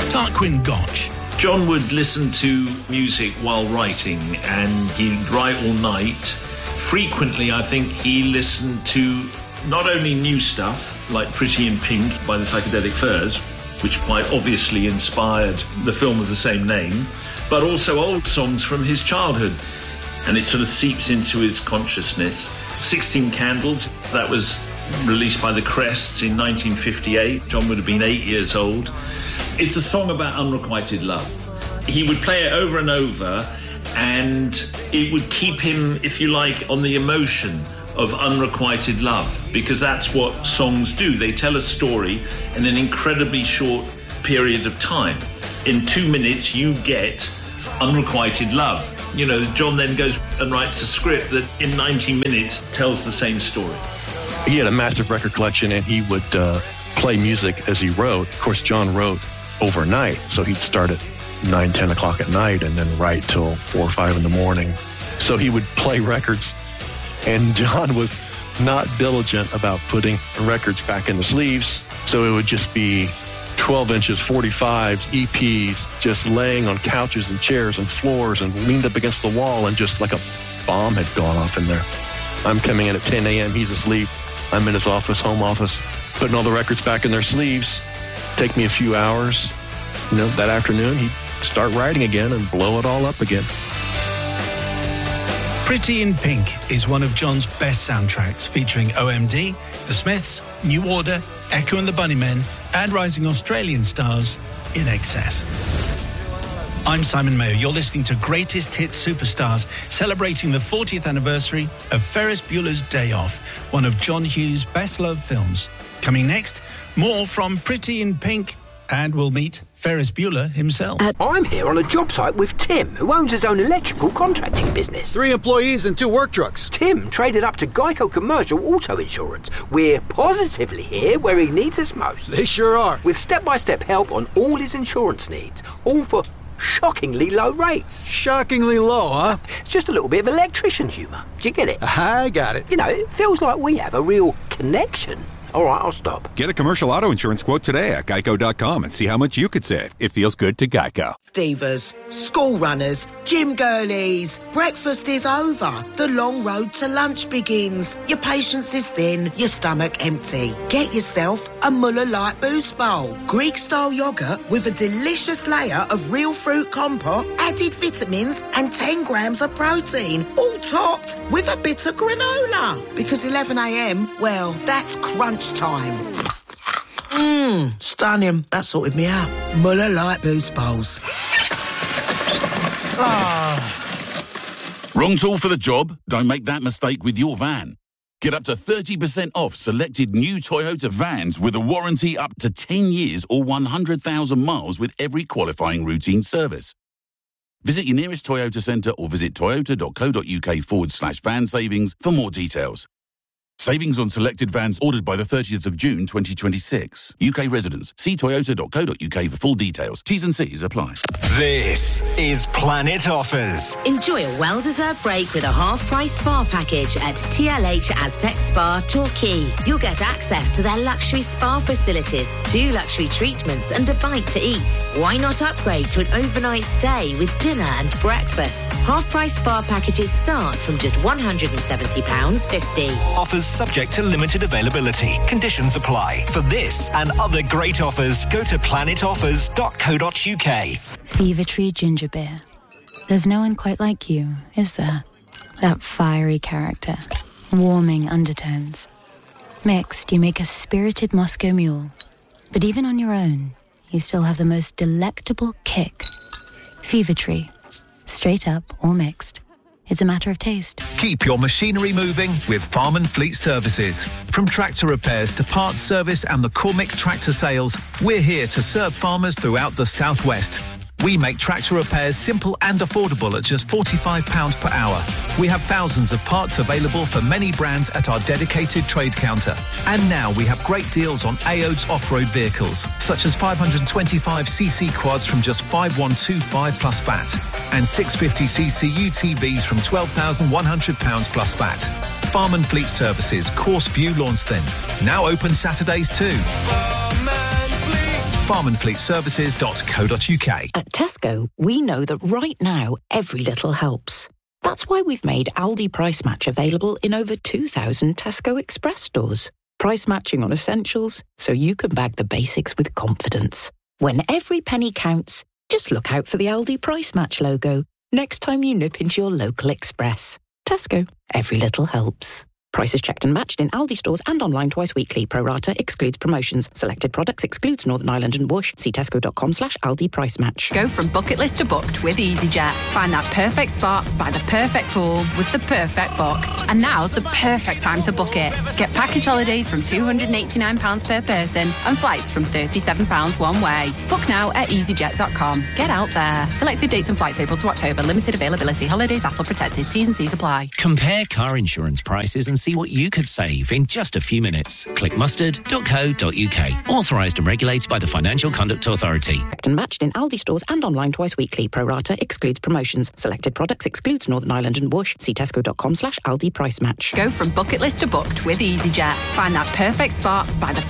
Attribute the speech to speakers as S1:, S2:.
S1: Tarquin Gotch.
S2: John would listen to music while writing, and he'd write all night. Frequently, I think he listened to not only new stuff, like Pretty in Pink by the Psychedelic Furs, which quite obviously inspired the film of the same name, but also old songs from his childhood. And it sort of seeps into his consciousness. 16 Candles, that was released by the Crests in 1958. John would have been 8 years old. It's a song about unrequited love. He would play it over and over, and it would keep him, if you like, on the emotion of unrequited love, because that's what songs do. They tell a story in an incredibly short period of time. In 2 minutes, you get unrequited love. You know, John then goes and writes a script that in 90 minutes tells the same story.
S3: He had a massive record collection, and he would play music as he wrote. Of course, John wrote overnight, so he'd start at 9, 10 o'clock at night and then write till 4 or 5 in the morning. So he would play records, and John was not diligent about putting records back in the sleeves, so it would just be 12 inches, 45s, EPs, just laying on couches and chairs and floors and leaned up against the wall, and just like a bomb had gone off in there. I'm coming in at 10 a.m., he's asleep. I'm in his office, home office, putting all the records back in their sleeves. Take me a few hours. You know, that afternoon, he'd start writing again and blow it all up again.
S1: Pretty in Pink is one of John's best soundtracks, featuring OMD, The Smiths, New Order, Echo and the Bunnymen, and rising Australian stars In Excess. I'm Simon Mayo. You're listening to Greatest Hits Superstars, celebrating the 40th anniversary of Ferris Bueller's Day Off, one of John Hughes' best-loved films. Coming next, more from Pretty in Pink, and we'll meet Ferris Bueller himself.
S4: I'm here on a job site with Tim, who owns his own electrical contracting business.
S5: 3 employees and 2 work trucks.
S4: Tim traded up to Geico Commercial Auto Insurance. We're positively here where he needs us most.
S5: They sure are.
S4: With step-by-step help on all his insurance needs, all for shockingly low rates.
S5: Shockingly low, huh?
S4: It's just a little bit of electrician humour. Do you get it?
S5: I got it.
S4: You know, it feels like we have a real connection. All right, I'll stop.
S6: Get a commercial auto insurance quote today at geico.com and see how much you could save. It feels good to Geico.
S7: Stevers, school runners, gym girlies. Breakfast is over. The long road to lunch begins. Your patience is thin, your stomach empty. Get yourself a Muller Light Boost Bowl. Greek-style yoghurt with a delicious layer of real fruit compote, added vitamins and 10 grams of protein, all topped with a bit of granola. Because 11 a.m, well, that's crunch time. Stunning. That sorted me out. Muller Light Boost Bowls.
S8: Wrong tool for the job? Don't make that mistake with your van. Get up to 30% off selected new Toyota vans with a warranty up to 10 years or 100,000 miles with every qualifying routine service. Visit your nearest Toyota centre or visit toyota.co.uk/van savings for more details. Savings on selected vans ordered by the 30th of June 2026. UK residents. See toyota.co.uk for full details. T's and C's apply.
S9: This is Planet Offers.
S10: Enjoy a well-deserved break with a half-price spa package at TLH Aztec Spa, Torquay. You'll get access to their luxury spa facilities, 2 luxury treatments and a bite to eat. Why not upgrade to an overnight stay with dinner and breakfast? Half-price spa packages start from just £170.50.
S9: Offers subject to limited availability. Conditions apply. For this and other great offers, go to planetoffers.co.uk.
S11: Fever Tree Ginger Beer. There's no one quite like you, is there? That fiery character. Warming undertones. Mixed, you make a spirited Moscow Mule. But even on your own, you still have the most delectable kick. Fever Tree. Straight up or mixed. It's a matter of taste.
S12: Keep your machinery moving with Farm and Fleet Services. From tractor repairs to parts service and the Cormick tractor sales, we're here to serve farmers throughout the southwest. We make tractor repairs simple and affordable at just £45 per hour. We have thousands of parts available for many brands at our dedicated trade counter. And now we have great deals on AOD's off-road vehicles, such as 525cc quads from just £5,125 plus VAT, and 650cc UTVs from £12,100 plus VAT. Farm and Fleet Services, Course View, Launceston. Now open Saturdays too. farmandfleetservices.co.uk.
S13: At Tesco, we know that right now, every little helps. That's why we've made Aldi Price Match available in over 2,000 Tesco Express stores. Price matching on essentials, so you can bag the basics with confidence. When every penny counts, just look out for the Aldi Price Match logo next time you nip into your local Express. Tesco, every little helps. Prices checked and matched in Aldi stores and online twice weekly. Pro rata excludes promotions. Selected products excludes Northern Ireland and Whoosh. See tesco.com/Aldi Price Match.
S14: Go from bucket list to booked with EasyJet. Find that perfect spot by the perfect pool with the perfect book. And now's the perfect time to book it. Get package holidays from £289 per person and flights from £37 one way. Book now at easyjet.com. Get out there. Selected dates and flights April to October. Limited availability. Holidays ATOL protected. T's and C's apply.
S15: Compare car insurance prices and see what you could save in just a few minutes. Click mustard.co.uk. Authorised and regulated by the Financial Conduct Authority.
S13: Checked and matched in Aldi stores and online twice weekly. Pro rata excludes promotions. Selected products excludes Northern Ireland and Whoosh. See tesco.com/Aldi Price Match.
S14: Go from bucket list to booked with EasyJet. Find that perfect spot by the